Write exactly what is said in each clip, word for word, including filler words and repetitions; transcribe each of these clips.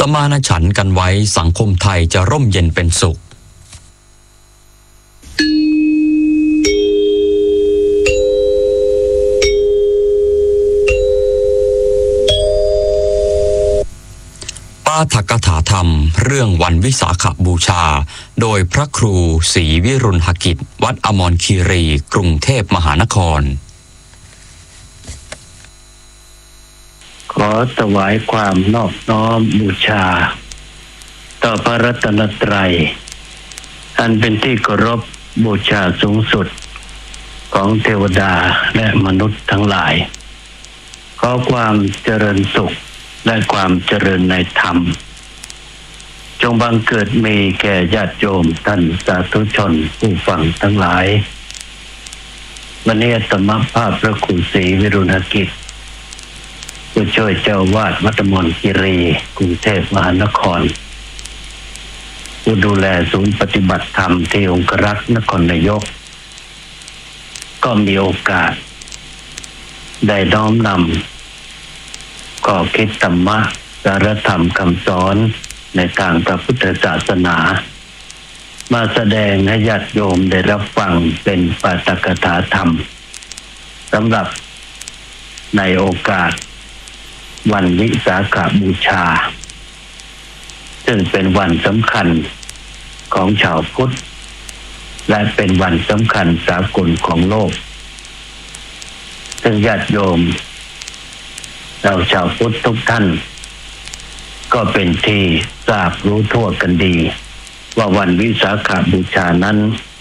มานฉันท์กันไว้สังคมไทยจะร่มเย็นเป็นสุขปาฐกถาธรรมเรื่องวันวิสาขบูชาโดยพระครูศรีวิรุณหกิจวัดอมรคีรีกรุงเทพมหานครขอถวายความนอบน้อมบูชาต่อพระรัตนตรัยอันเป็นที่เคารพบูชาสูงสุดของเทวดาและมนุษย์ทั้งหลายขอความเจริญสุขและความเจริญในธรรมจงบังเกิดมีแก่ญาติโยมท่านสาธุชนผู้ฟังทั้งหลายวันนี้อาตมาภาพพระครูศรีวิรุณหกิจผู้ช่วยเจ้าวาดวัดอมรคีรีกรุงเทพมหานครผู้ดูแลศูนย์ปฏิบัติธรรมที่องครักษ์นครนายกก็มีโอกาสได้น้อมนำข้อคิดธรรมะสารธรรมคำสอนในทางพระพุทธศาสนามาแสดงให้ญาติโยมได้รับฟังเป็นปาฐกถาธรรมสำหรับในโอกาสวันวิสาขบูชาซึ่งเป็นวันสำคัญของชาวพุทธและเป็นวันสำคัญสากลของโลกซึ่งญาติโยมเราชาวพุทธทุกท่านก็เป็นที่ทราบรู้ทั่วกันดีว่าวันวิสาขบูชานั้น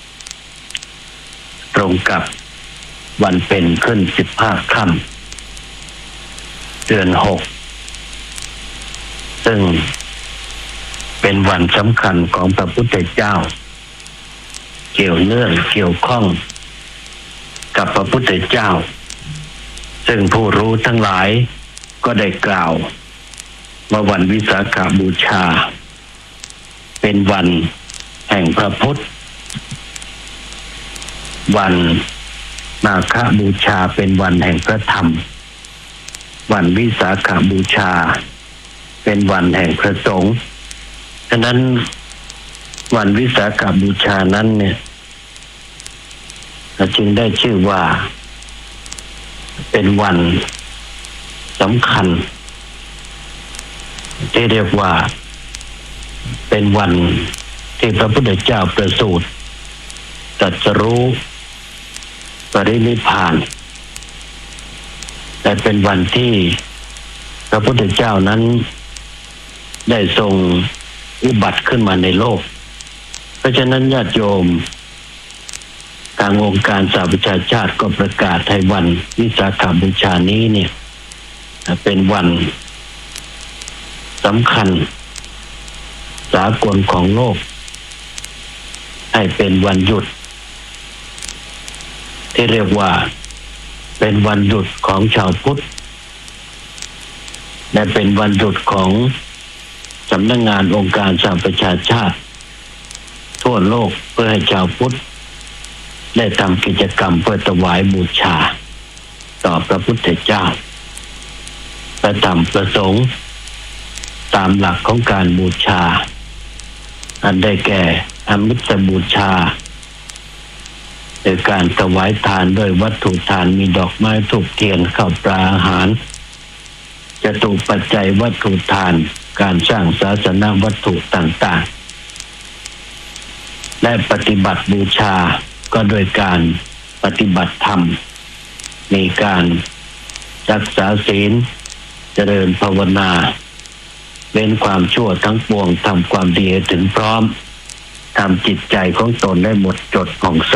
ตรงกับวันเป็นขึ้นสิบห้าค่ำเดือนหกซึ่งเป็นวันสำคัญของพระพุทธเจ้าเกี่ยวเนื่องเกี่ยวข้องกับพระพุทธเจ้าซึ่งผู้รู้ทั้งหลายก็ได้กล่าวว่าวันวิสาขบูชาเป็นวันแห่งพระพุทธวันมาฆบูชาเป็นวันแห่งพระธรรมวันวิสาขบูชาเป็นวันแห่งพระสงฆ์ฉะนั้นวันวิสาขบูชานั้นเนี่ยจึงได้ชื่อว่าเป็นวันสำคัญที่เรียกว่าเป็นวันที่พระพุทธเจ้าประสูติตรัสรู้ปรินิพพานแต่เป็นวันที่พระพุทธเจ้านั้นได้ทรงอุบัติขึ้นมาในโลกเพราะฉะนั้นญาติโยมทางองค์การสหประชาชาติก็ประกาศให้วันวิสาขบูชานี้เนี่ยเป็นวันสำคัญสากลของโลกให้เป็นวันหยุดที่เรียกว่าเป็นวันหยุดของชาวพุทธและเป็นวันหยุดของสำนักงานองค์การสหประชาชาติทั่วโลกเพื่อให้ชาวพุทธได้ทำกิจกรรมเพื่อถวายบูชาต่อพระพุทธเจ้าและทำประสงค์ตามหลักของการบูชาอันได้แก่อมิสบูชาโดยการถวายทานด้วยวัตถุทานมีดอกไม้ธูปเทียนข้าวปลาอาหารจตุปัจจัยวัตถุทานการสร้างศาสนวัตถุต่างๆและปฏิบัติบูชาก็โดยการปฏิบัติธรรมมีการรักษาศีลเจริญภาวนาเว้นความชั่วทั้งปวงทำความดีให้ถึงพร้อมทำจิตใจของตนได้หมดจดผ่องใส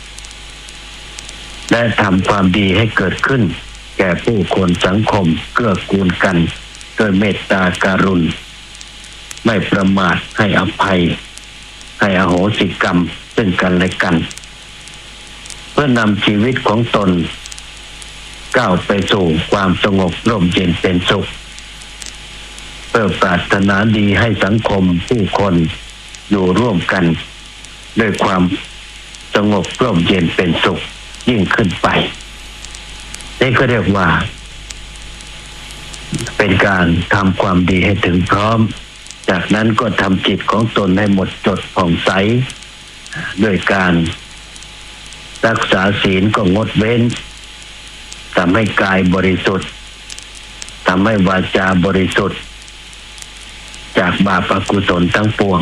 และทำความดีให้เกิดขึ้นแก่ผู้คนสังคมเกื้อกูลกันด้วยเมตตาการุณไม่ประมาทให้อภัยให้อโหสิกรรมซึ่งกันและกันเพื่อนำชีวิตของตนก้าวไปสู่ความสงบร่มเย็นเป็นสุขเพื่อปรารถนาดีให้สังคมผู้คนอยู่ร่วมกันด้วยความสงบร่มเย็นเป็นสุขยิ่งขึ้นไปนี่ก็เรียกว่าเป็นการทำความดีให้ถึงพร้อมจากนั้นก็ทำจิตของตนให้หมดจดผ่องใสด้วยการรักษาศีลก็งดเว้นทำให้กายบริสุทธิ์ทำให้วาจาบริสุทธิ์จากบาปอกุศลทั้งปวง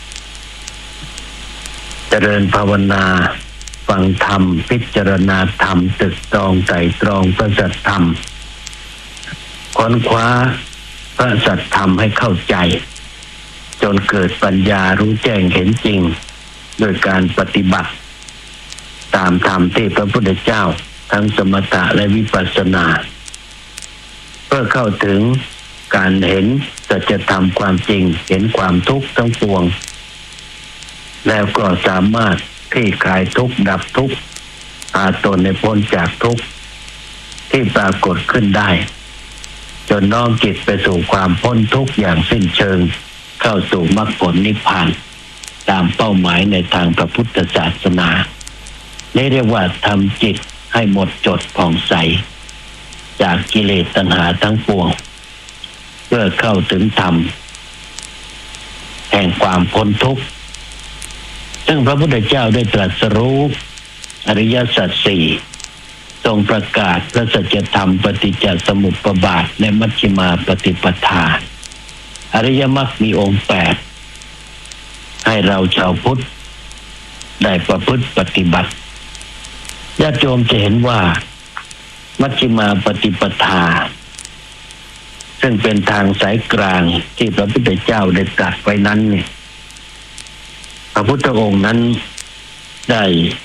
เจริญภาวนาฟังธรรมพิจารณาธรรมตรึกตรองไตร่ตรองพระสัจธรรมค้นคว้าพระสัจธรรมให้เข้าใจจนเกิดปัญญารู้แจ้งเห็นจริงโดยการปฏิบัติตามธรรมที่พระพุทธเจ้าทั้งสมถะและวิปัสสนาเพื่อเข้าถึงการเห็นสัจธรรมความจริงเห็นความทุกข์ทั้งปวงแล้วก็สามารถคลี่คลายทุกข์ดับทุกข์พาตนในพ้นจากทุกข์ที่ปรากฏขึ้นได้จนน้อมจิตไปสู่ความพ้นทุกข์อย่างสิ้นเชิงเข้าสู่มรรคผลนิพพานตามเป้าหมายในทางพระพุทธศาสนานี่เรียกว่าทำจิตให้หมดจดผ่องใสจากกิเลสตัณหาทั้งปวงเพื่อเข้าถึงธรรมแห่งความพ้นทุกข์ซึ่งพระพุทธเจ้าได้ตรัสรู้อริยสัจสี่ทรงประกาศพระสัจธรรมปฏิจจสมุปบาทและมัชฌิมาปฏิปทาอริยมรรคมีองค์แปดให้เราชาวพุทธได้ประพฤติปฏิบัติญาติโยมจะเห็นว่ามัชฌิมาปฏิปทาซึ่งเป็นทางสายกลางที่พระพุทธเจ้าได้ตรัสไว้นั้นเนี่ยพระพุทธองค์นั้นได้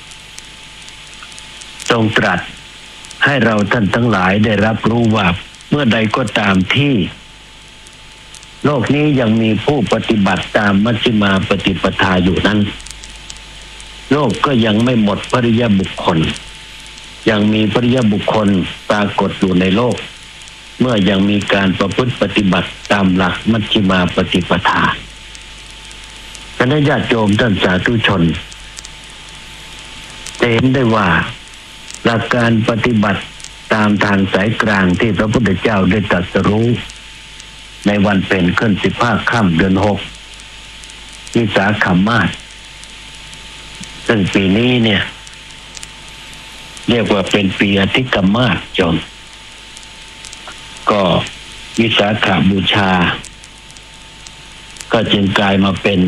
ทรงตรัสให้เราท่านทั้งหลายได้รับรู้ว่าเมื่อใดก็ตามที่โลกนี้ยังมีผู้ปฏิบัติตามมัชฌิมาปฏิปทาอยู่นั้นโลกก็ยังไม่หมดพริยบุคคลยังมีพริยบุคคลปรากฏอยู่ในโลกเมื่อยังมีการประพฤติปฏิบัติตามหลักมัชฌิมาปฏิปทาคณะญาติโยมท่านสาธุชนจะเห็นได้ว่าหลักการปฏิบัติตามทางสายกลางที่พระพุทธเจ้าได้ตรัสรู้ในวันเพ็ญขึ้นสิบห้าค่ำเดือนหกวิสาขมาสซึ่งปีนี้เนี่ยเรียกว่าเป็นปีอธิกมาสจนก็วิสาขบูชาก็จึงกลายมาเป็น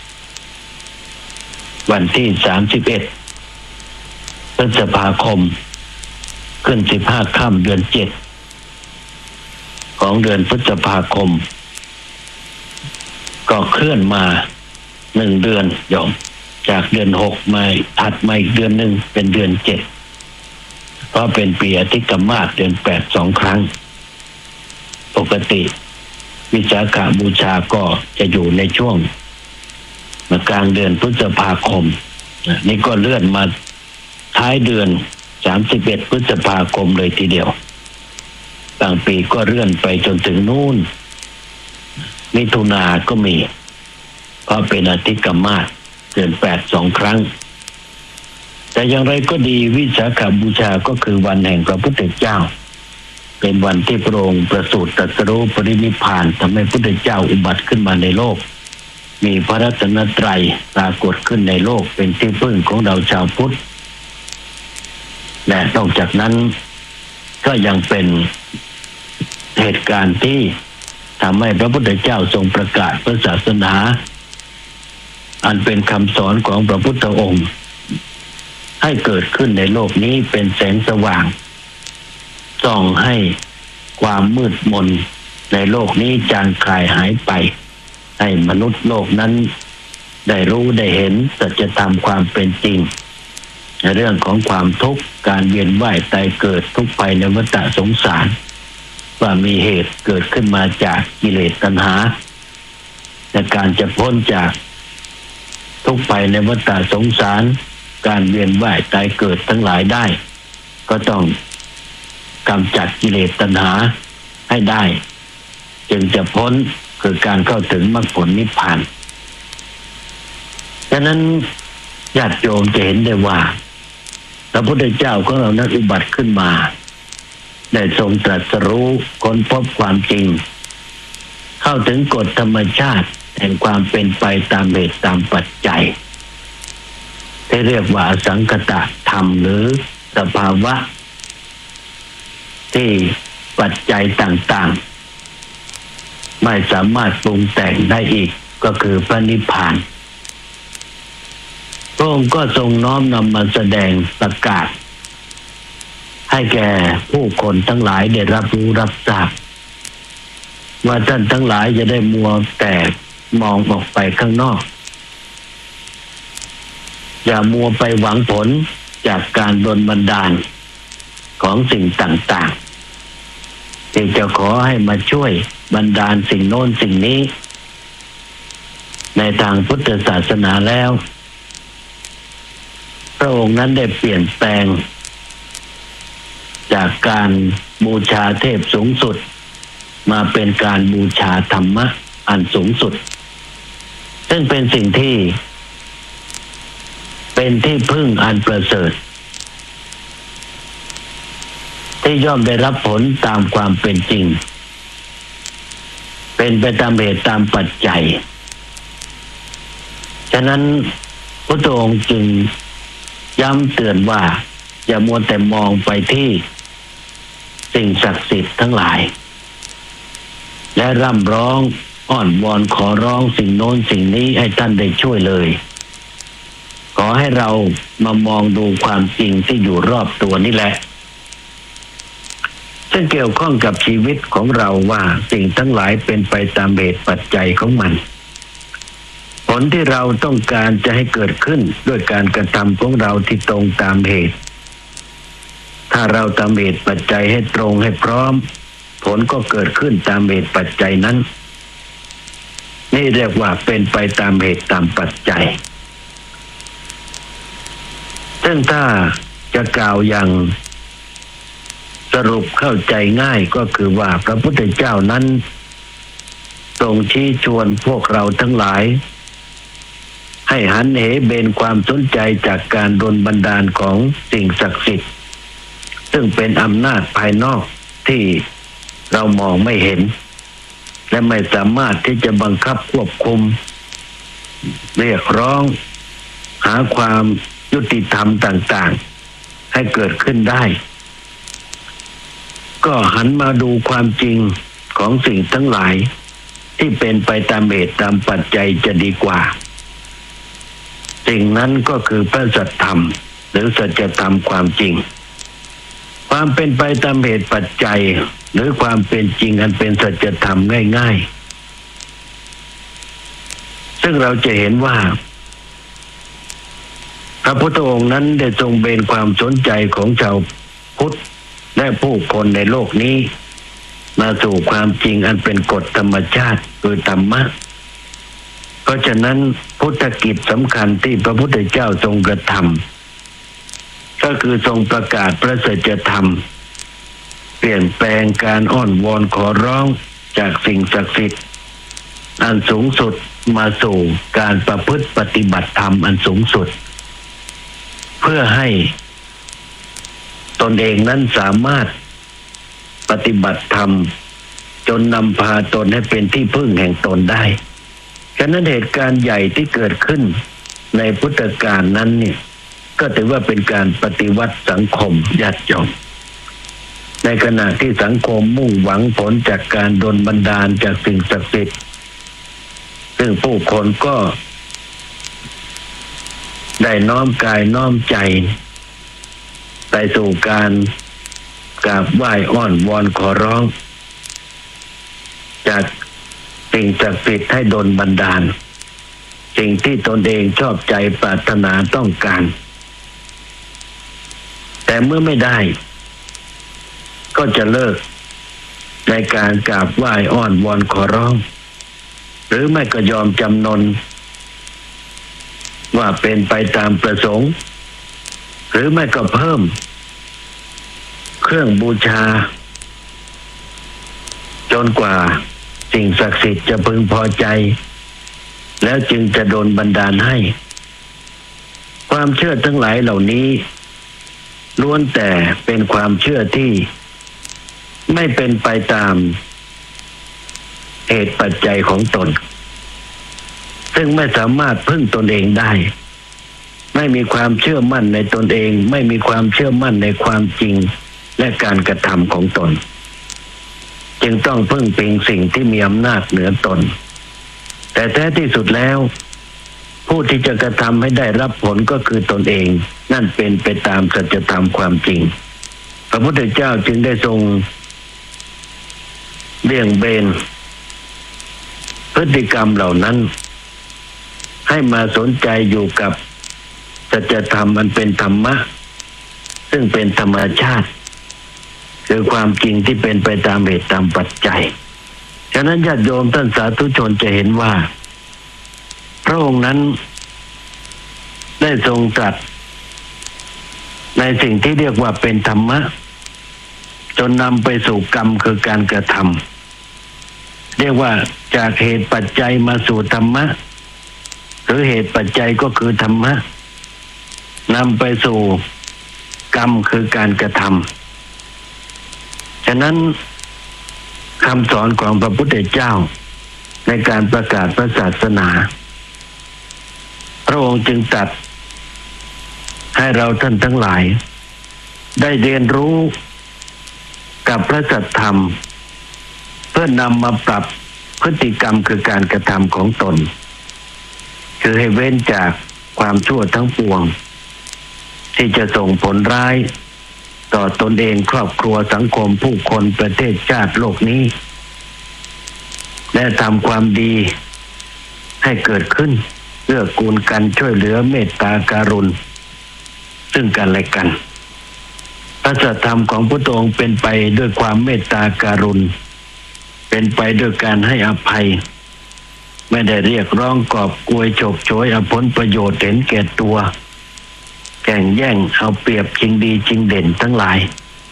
วันที่สามสิบเอ็ดพฤษภาคมขึ้นสิบห้าค่ำเดือนเจ็ดของเดือนพฤษภาคมก็เคลื่อนมาหนึ่งเดือนโยมจากเดือนหกมาถัดมาอีกเดือนหนึ่งเป็นเดือนเจ็ดเพราะเป็นปีอธิกมาสเดือนแปดสองครั้งปกติวิสาขบูชาก็จะอยู่ในช่วงกลางเดือนพฤษภาคมนี่ก็เลื่อนมาท้ายเดือนสามสิบเอ็ดพฤษภาคมเลยทีเดียวบางปีก็เลื่อนไปจนถึงนู่นมิถุนาก็มีเพราะเป็นอธิกมาสเดือนแปดสองครั้งแต่อย่างไรก็ดีวิสาขบูชาก็คือวันแห่งพระพุทธเจ้าเป็นวันที่พระองค์ประสูติตรัสรู้ปรินิพพานทำให้พระพุทธเจ้าอุบัติขึ้นมาในโลกมีพระรัตนตรัยปรากฏขึ้นในโลกเป็นที่พึ่งของเราชาวพุทธและนอกจากนั้นก็ยังเป็นเหตุการณ์ที่ทำให้พระพุทธเจ้าทรงประกาศพระศาสนาอันเป็นคำสอนของพระพุทธองค์ให้เกิดขึ้นในโลกนี้เป็นแสงสว่างส่องให้ความมืดมนในโลกนี้จางคลายหายไปให้มนุษย์โลกนั้นได้รู้ได้เห็นสัจธรรมความเป็นจริงในเรื่องของความทุกข์การเวียนว่ายตายเกิดทุกข์ภัยในวัฏสงสารว่ามีเหตุเกิดขึ้นมาจากกิเลสตัณหาและการจะพ้นจากทุกข์ภัยในวัฏสงสารการเวียนว่ายตายเกิดทั้งหลายได้ก็ต้องกำจัดกิเลสตัณหาให้ได้จึงจะพ้นคือการเข้าถึงมรรคผลนิพพานฉะนั้นญาติโยมจะเห็นได้ว่าพระพุทธเจ้าของเรานั้นอุบัติขึ้นมาได้ทรงตรัสรู้ค้นพบความจริงเข้าถึงกฎธรรมชาติแห่งความเป็นไปตามเหตุตามปัจจัยที่เรียกว่าอสังคตธรรมหรือสภาวะที่ปัจจัยต่างๆไม่สามารถปรุงแต่งได้อีกก็คือพระนิพพานพระองค์ก็ทรงน้อมนำมาแสดงประกาศให้แก่ผู้คนทั้งหลายได้รับรู้รับทราบว่าท่านทั้งหลายจะได้มัวแต่มองออกไปข้างนอกอย่ามัวไปหวังผลจากการดลบันดาลของสิ่งต่างๆที่จะขอให้มาช่วยบันดาลสิ่งโน้นสิ่งนี้ในทางพุทธศาสนาแล้วพระองค์นั้นได้เปลี่ยนแปลงจากการบูชาเทพสูงสุดมาเป็นการบูชาธรรมะอันสูงสุดซึ่งเป็นสิ่งที่เป็นที่พึ่งอันประเสริฐที่ย่อมได้รับผลตามความเป็นจริงเป็นไปตามเหตุตามปัจจัยฉะนั้นพระองค์จึงย้ำเตือนว่าอย่ามัวแต่มองไปที่สิ่งศักดิ์สิทธิ์ทั้งหลายและร่ำร้องอ้อนวอนขอร้องสิ่งโน้นสิ่งนี้ให้ท่านได้ช่วยเลยขอให้เรามามองดูความจริงที่อยู่รอบตัวนี่แหละซึ่งเกี่ยวข้องกับชีวิตของเราว่าสิ่งทั้งหลายเป็นไปตามเหตุปัจจัยของมันผลที่เราต้องการจะให้เกิดขึ้นด้วยการกระทำของเราที่ตรงตามเหตุถ้าเราทำเหตุปัจจัยให้ตรงให้พร้อมผลก็เกิดขึ้นตามเหตุปัจจัยนั้นนี่เรียกว่าเป็นไปตามเหตุตามปัจจัยซึ่งถ้าจะกล่าวอย่างสรุปเข้าใจง่ายก็คือว่าพระพุทธเจ้านั้นทรงชี้ชวนพวกเราทั้งหลายให้หันเหเบนความสนใจจากการดลบันดาลของสิ่งศักดิ์สิทธิ์ซึ่งเป็นอำนาจภายนอกที่เรามองไม่เห็นและไม่สามารถที่จะบังคับควบคุมเรียกร้องหาความยุติธรรมต่างๆให้เกิดขึ้นได้ก็หันมาดูความจริงของสิ่งทั้งหลายที่เป็นไปตามเหตุตามปัจจัยจะดีกว่าสิ่งนั้นก็คือพระสัจธรรมหรือสัจธรรมความจริงความเป็นไปตามเหตุปัจจัยหรือความเป็นจริงอันเป็นสัจธรรมง่ายๆซึ่งเราจะเห็นว่าพระพุทธองค์นั้นได้ทรงเบนความสนใจของชาวพุทธและผู้คนในโลกนี้มาสู่ความจริงอันเป็นกฎธรรมชาติคือธรรมะเพราะฉะนั้นพุทธกิจสำคัญที่พระพุทธเจ้าทรงกระทำก็คือทรงประกาศพระสัจธรรมเปลี่ยนแปลงการอ้อนวอนขอร้องจากสิ่งศักดิ์สิทธิ์อันสูงสุดมาสู่การประพฤติปฏิบัติธรรมอันสูงสุดเพื่อให้ตนเองนั้นสามารถปฏิบัติธรรมจนนำพาตนให้เป็นที่พึ่งแห่งตนได้ฉะนั้นเหตุการณ์ใหญ่ที่เกิดขึ้นในพุทธกาลนั้นเนี่ยก็ถือว่าเป็นการปฏิวัติสังคมญาติโยมในขณะที่สังคมมุ่งหวังผลจากการดลบันดาลจากสิ่งศักดิ์สิทธิ์ซึ่งผู้คนก็ได้น้อมกายน้อมใจไปสู่การกราบไหว้อ้อนวอนขอร้องจากสิ่งศักดิ์สิทธิ์ให้ดลบันดาลสิ่งที่ตนเองชอบใจปรารถนาต้องการแต่เมื่อไม่ได้ก็จะเลิกในการกราบไหว้อ้อนวอนขอร้องหรือไม่ก็ยอมจำนนว่าเป็นไปตามประสงค์หรือไม่ก็เพิ่มเครื่องบูชาจนกว่าสิ่งศักดิ์สิทธิ์จะพึงพอใจแล้วจึงจะโดนบันดาลให้ความเชื่อทั้งหลายเหล่านี้ล้วนแต่เป็นความเชื่อที่ไม่เป็นไปตามเหตุปัจจัยของตนซึ่งไม่สามารถพึ่งตนเองได้ไม่มีความเชื่อมั่นในตนเองไม่มีความเชื่อมั่นในความจริงและการกระทำของตนจึงต้องพึ่งพิงสิ่งที่มีอำนาจเหนือตนแต่แท้ที่สุดแล้วผู้ที่จะกระทำให้ได้รับผลก็คือตนเองนั่นเป็นไปตามสัจธรรมความจริงพระพุทธเจ้าจึงได้ทรงเบี่ยงเบนพฤติกรรมเหล่านั้นให้มาสนใจอยู่กับสัจธรรมมันเป็นธรรมะซึ่งเป็นธรรมชาติคือความจริงที่เป็นไปตามเหตุตามปัจจัยฉะนั้นญาติโยมท่านสาธุชนจะเห็นว่าพระองค์นั้นได้ทรงตรัสในสิ่งที่เรียกว่าเป็นธรรมะจนนำไปสู่กรรมคือการกระทำเรียกว่าจากเหตุปัจจัยมาสู่ธรรมะหรือเหตุปัจจัยก็คือธรรมะนำไปสู่กรรมคือการกระทำฉะนั้นคำสอนของพระพุทธเจ้าในการประกาศพระศาสนาพระองค์จึงตรัสให้เราท่านทั้งหลายได้เรียนรู้กับพระสัจธรรมเพื่อนำมาปรับพฤติกรรมคือการกระทำของตนคือให้เว้นจากความชั่วทั้งปวงที่จะส่งผลร้ายต่อตนเองครอบครัวสังคมผู้คนประเทศชาติโลกนี้และทำความดีให้เกิดขึ้นเพื่อกูลกันช่วยเหลือเมตตาการุณซึ่งกันและกันพระสัจธรรมของพระองค์เป็นไปด้วยความเมตตาการุณเป็นไปด้วยการให้อภัยไม่ได้เรียกร้องกอบกวยฉกฉวยเอาผลประโยชน์เห็นแก่ตัวแข่งแย่งเอาเปรียบชิงดีชิงเด่นทั้งหลาย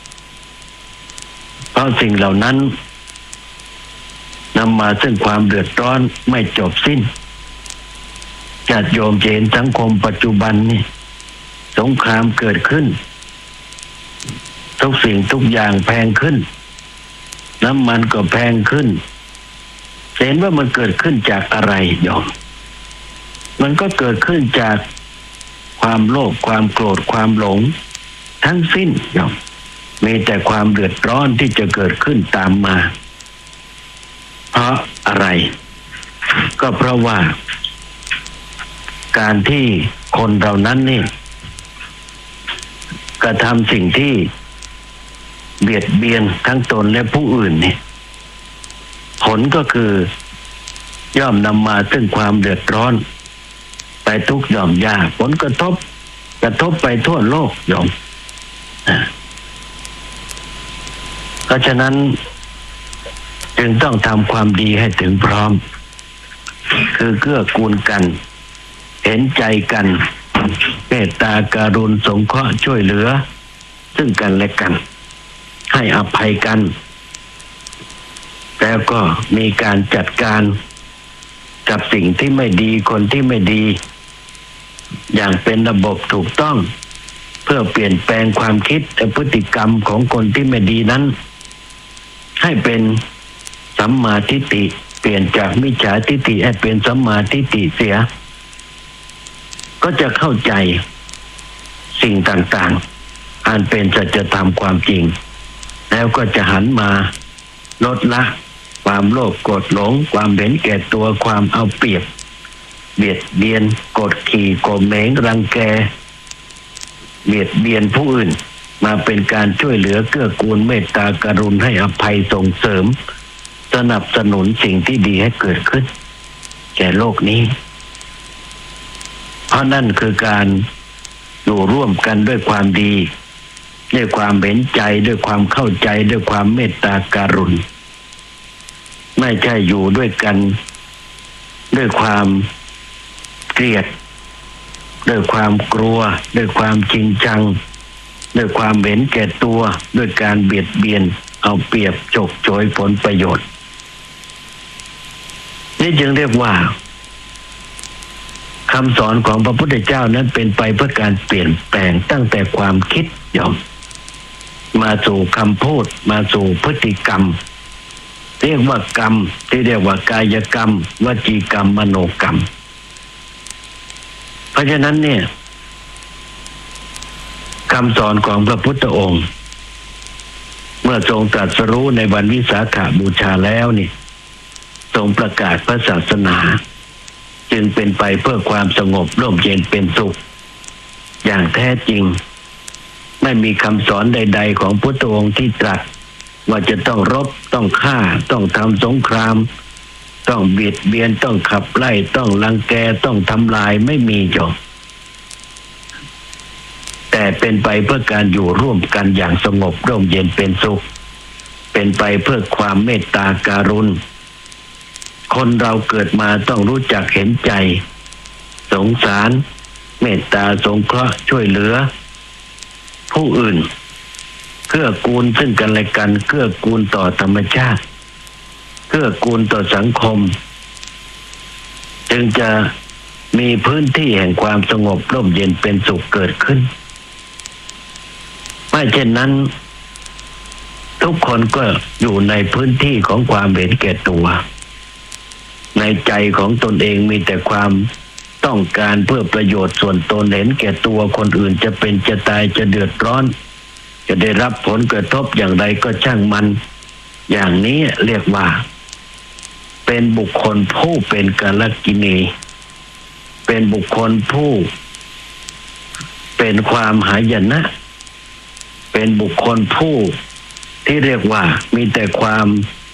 เพราะสิ่งเหล่านั้นนำมาซึ่งความเดือดร้อนไม่จบสิ้นญาติโยมเห็นสังคมปัจจุบันนี่สงครามเกิดขึ้นทุกสิ่งทุกอย่างแพงขึ้นน้ำมันก็แพงขึ้นเห็นว่ามันเกิดขึ้นจากอะไรโยมมันก็เกิดขึ้นจากความโลภความโกรธความหลงทั้งสิ้นโยมมีแต่ความเดือดร้อนที่จะเกิดขึ้นตามมาเพราะอะไรก็เพราะว่าการที่คนเรานั้นนี่กระทำสิ่งที่เบียดเบียนทั้งตนและผู้อื่นนี่ผลก็คือย่อมนำมาซึ่งความเดือดร้อนไปทุกหย่อมยากผลกระทบกระทบไปทั่วโลกโยมเพราะฉะนั้นจึงต้องทำความดีให้ถึงพร้อมคือเกื้อกูลกันเห็นใจกันเมตตาการุณสงเคราะห์ช่วยเหลือซึ่งกันและกันให้อภัยกันแล้วก็มีการจัดการกับสิ่งที่ไม่ดีคนที่ไม่ดีอย่างเป็นระบบถูกต้องเพื่อเปลี่ยนแปลงความคิดและพฤติกรรมของคนที่ไม่ดีนั้นให้เป็นสัมมาทิฏฐิเปลี่ยนจากมิจฉาทิฏฐิให้เป็นสัมมาทิฏฐิเสียก็จะเข้าใจสิ่งต่างๆอันเป็นสัจธรรมความจริงแล้วก็จะหันมาลดละความโลภโกรธหลงความเห็นแก่ตัวความเอาเปรียบเบียดเบียนกดขี่ข่มเหงรังแกเบียดเบียนผู้อื่นมาเป็นการช่วยเหลือเกื้อกูลเมตตากรุณาให้อภัยส่งเสริมสนับสนุนสิ่งที่ดีให้เกิดขึ้นแก่โลกนี้เพราะนั่นคือการอยู่ร่วมกันด้วยความดีด้วยความเห็นใจด้วยความเข้าใจด้วยความเมตตาการุณไม่ใช่อยู่ด้วยกันด้วยความเกลียดด้วยความกลัวด้วยความจริงจังด้วยความเห็นแก่ตัวด้วยการเบียดเบียนเอาเปรียบฉกฉวยผลประโยชน์นี่จึงเรียกว่าคำสอนของพระพุทธเจ้านั้นเป็นไปเพื่อการเปลี่ยนแปลงตั้งแต่ความคิดยอมมาสู่คำพูดมาสู่พฤติกรรมเรียกว่ากรรมที่เรียกว่ากายกรรมวจีกรรมมโนกรรมเพราะฉะนั้นเนี่ยคำสอนของพระพุทธองค์เมื่อทรงตรัสรู้ในวันวิสาขบูชาแล้วนี่ทรงประกาศพระศาสนาจึงเป็นไปเพื่อความสงบร่มเย็นเป็นสุขอย่างแท้จริงไม่มีคำสอนใดๆของพุทธองค์ที่ตรัสว่าจะต้องรบต้องฆ่าต้องทำสงครามต้องเบียดเบียนต้องขับไล่ต้องรังแกต้องทำลายไม่มีจบแต่เป็นไปเพื่อการอยู่ร่วมกันอย่างสงบร่มเย็นเป็นสุขเป็นไปเพื่อความเมตตาการุณคนเราเกิดมาต้องรู้จักเห็นใจสงสารเมตตาสงเคราะห์ช่วยเหลือผู้อื่นเกื้อกูลซึ่งกันและกันเกื้อกูลต่อธรรมชาติเกื้อกูลต่อสังคมจึงจะมีพื้นที่แห่งความสงบร่มเย็นเป็นสุขเกิดขึ้นไม่เช่นนั้นทุกคนก็อยู่ในพื้นที่ของความเห็นแก่ตัวในใจของตนเองมีแต่ความต้องการเพื่อประโยชน์ส่วนตนเห็นแก่ตัวคนอื่นจะเป็นจะตายจะเดือดร้อนจะได้รับผลกระทบอย่างไรก็ช่างมันอย่างนี้เรียกว่าเป็นบุคคลผู้เป็นกาลกิณีเป็นบุคคลผู้เป็นความหายนะเป็นบุคคลผู้ที่เรียกว่ามีแต่ความ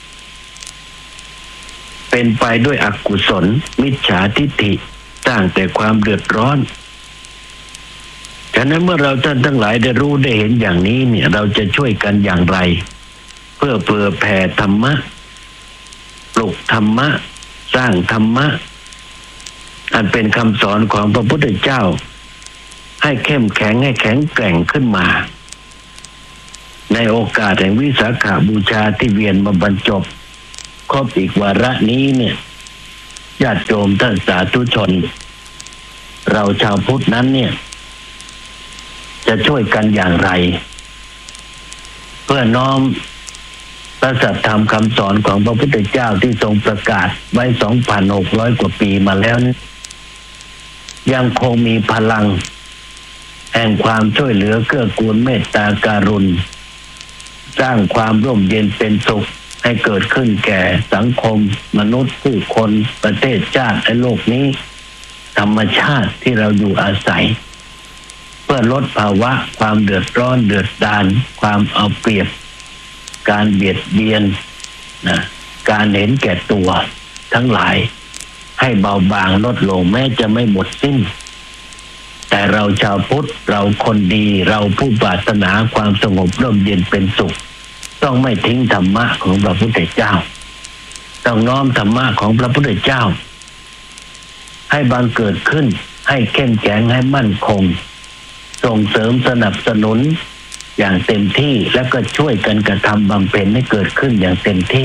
เป็นไปด้วยอกุศลมิจฉาทิฏฐิสร้างแต่ความเดือดร้อนฉะนั้นเมื่อเราท่านทั้งหลายได้รู้ได้เห็นอย่างนี้เนี่ยเราจะช่วยกันอย่างไรเพื่อเผื่อแผ่ธรรมะปลุกธรรมะสร้างธรรมะอันเป็นคำสอนของพระพุทธเจ้าให้เข้มแข็งให้แข็งแกร่งขึ้นมาในโอกาสแห่งวิสาขบูชาที่เวียนมาบรรจบครบอีกวาระนี้เนี่ยญาติโยมท่านสาธุชนเราชาวพุทธนั้นเนี่ยจะช่วยกันอย่างไรเพื่อน้อมพระสัทธรรมคำสอนของพระพุทธเจ้าที่ทรงประกาศไว้ สองพันหกร้อย กว่าปีมาแล้วนี่ยังคงมีพลังแห่งความช่วยเหลือเกื้อกูลเมตตาการุณสร้างความร่มเย็นเป็นสุขให้เกิดขึ้นแก่สังคมมนุษย์ผู้คนประเทศชาติในโลกนี้ธรรมชาติที่เราอยู่อาศัยเพื่อลดภาวะความเดือดร้อนเดือดดาลความเอาเปรียบการเบียดเบียนนะการเห็นแก่ตัวทั้งหลายให้เบาบางลดลงแม้จะไม่หมดสิ้นแต่เราชาวพุทธเราคนดีเราผู้ปรารถนาความสงบร่มเย็นเป็นสุขต้องไม่ทิ้งธรรมะของพระพุทธเจ้าต้องน้อมธรรมะของพระพุทธเจ้าให้บังเกิดขึ้นให้เข้มแข็งให้มั่นคงส่งเสริมสนับสนุนอย่างเต็มที่แล้วก็ช่วยกันกระทำบำเพ็ญให้เกิดขึ้นอย่างเต็มที่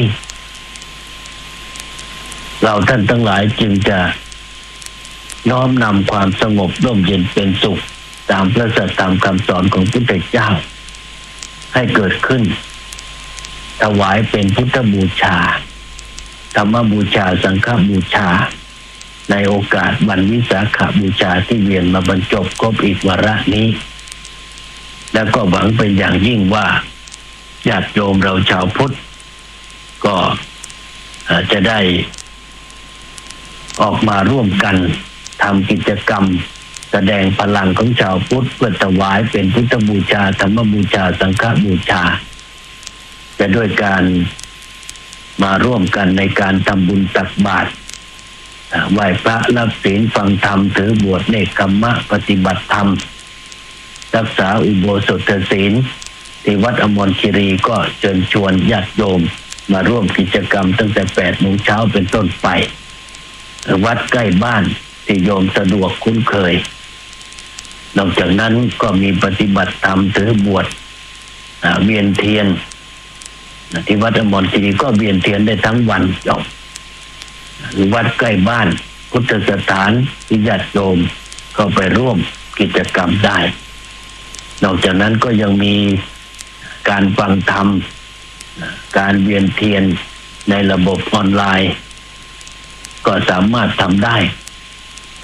เราท่านทั้งหลายจึงจะน้อมนำความสงบร่มเย็นเป็นสุขตามพระสัทธรรมคำสอนของพระพุทธเจ้าให้เกิดขึ้นถวายเป็นพุทธบูชาธรรมบูชาสังฆบูชาในโอกาสวันวิสาขบูชาที่เวียนมาบรรจบครบอีกวาระนี้แล้วก็หวังเป็นอย่างยิ่งว่าญาติโยมเราชาวพุทธก็จะได้ออกมาร่วมกันทำกิจกรรมแสดงพลังของชาวพุทธเพื่อถวายเป็นพุทธบูชาธรรมบูชาสังฆบูชาจะด้วยการมาร่วมกันในการทำบุญตักบาตรไหว้พระรับศีลฟังธรรมถือบวชเนกขัมมะปฏิบัติธรรมรักษาอุโบสถศีลที่วัดอมรคีรีก็เชิญชวนญาติโยมมาร่วมกิจกรรมตั้งแต่แปดโมงเช้าเป็นต้นไปวัดใกล้บ้านที่โยมสะดวกคุ้นเคยนอกจากนั้นก็มีปฏิบัติธรรมถือบวชเวียนเทียนที่วัดอมรคีรีก็เวียนเทียนได้ทั้งวันจบวัดใกล้บ้านพุทธสถานที่ญาติโยมก็ไปร่วมกิจกรรมได้นอกจากนั้นก็ยังมีการฟังธรรมการเวียนเทียนในระบบออนไลน์ก็สามารถทำได้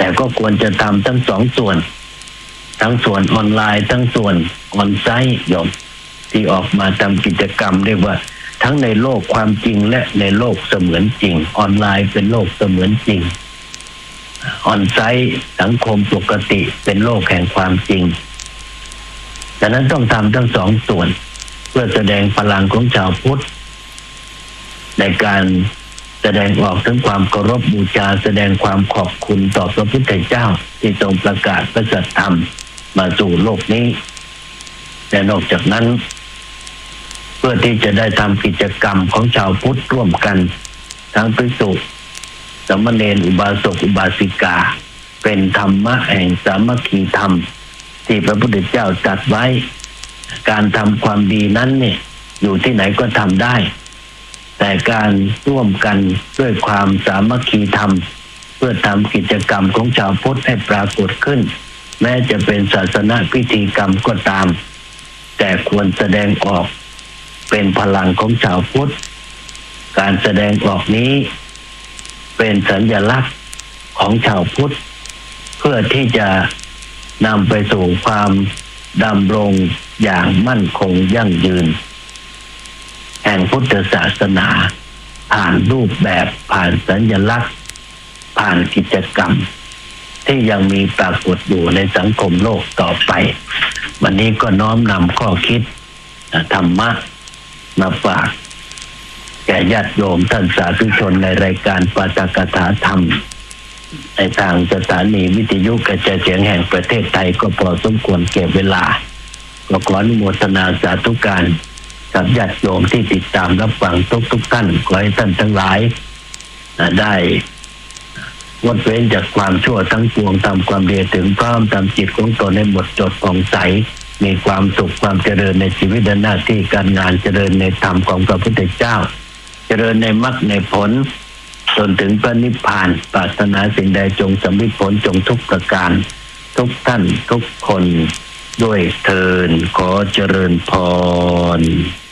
แต่ก็ควรจะทำทั้งสองส่วนทั้งส่วนออนไลน์ทั้งส่วนออนไซต์โยมที่ออกมาทำกิจกรรมเรียกว่าทั้งในโลกความจริงและในโลกเสมือนจริงออนไลน์เป็นโลกเสมือนจริงออนไซต์สังคมปกติเป็นโลกแห่งความจริงดังนั้นต้องทำทั้งสองส่วนเพื่อแสดงพลังของชาวพุทธในการแสดงออกถึงความเคารพบูชาแสดงความขอบคุณต่อพระพุทธเจ้าที่ทรงประกาศพระสัทธรรมมาสู่โลกนี้และนอกจากนั้นเพื่อที่จะได้ทำกิจกรรมของชาวพุทธร่วมกันทั้งภิกษุสามเณรอุบาสกอุบาสิกาเป็นธรรมะแห่งสามัคคีธรรมที่พระพุทธเจ้าตรัสไว้การทำความดีนั้นเนี่ยอยู่ที่ไหนก็ทำได้แต่การร่วมกันด้วยความสามัคคีธรรมเพื่อทำกิจกรรมของชาวพุทธให้ปรากฏขึ้นแม้จะเป็นศาสนาพิธีกรรมก็ตามแต่ควรแสดงออกเป็นพลังของชาวพุทธการแสดงออกนี้เป็นสัญลักษณ์ของชาวพุทธเพื่อที่จะนำไปสู่ความดำรงอย่างมั่นคงยั่งยืนแห่งพุทธศาสนาผ่านรูปแบบผ่านสัญลักษณ์ผ่านกิจกรรมที่ยังมีปรากฏอยู่ในสังคมโลกต่อไปวันนี้ก็น้อมนำข้อคิดธรรมะมาฝากแก่ญาติโยมท่านสาธุชนในรายการปาฐกถาธรรมในทางสถานีวิทยุกระจายเสียงแห่งประเทศไทยก็พอสมควรแก่เวลาก็ขออนุโมทนาสาธุการกับญาติโยมที่ติดตามรับฟังทุกทุกท่านขอให้ท่านทั้งหลายได้งดเว้นจากความชั่วทั้งปวงทำความดีถึงพร้อมทำจิตของตนให้หมดจดผ่องใสมีความสุขความเจริญในชีวิตและหน้าที่การงานเจริญในธรรมของพระพุทธเจ้าเจริญในมรรคในผลจนถึงพระนิพพานปรารถนาสิ่งใดจงสำเร็จผลจงทุกประการทุกท่านทุกคนด้วยเทินขอเจริญพร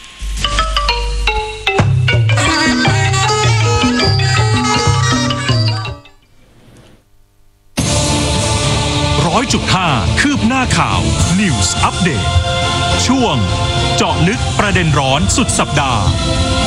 ร้อยจุดห้าคืบหน้าข่าว News Update ช่วงเจาะลึกประเด็นร้อนสุดสัปดาห์